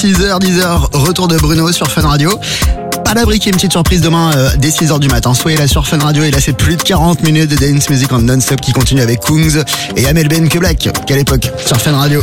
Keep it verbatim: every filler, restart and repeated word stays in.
six heures, dix heures, retour de Bruno sur Fun Radio. Pas d'abri qu'il y ait une petite surprise demain euh, dès six heures du matin. Soyez là sur Fun Radio et là c'est plus de quarante minutes de dance music en non-stop qui continue avec Kungs et Amel Ben que Black. Quelle époque sur Fun Radio.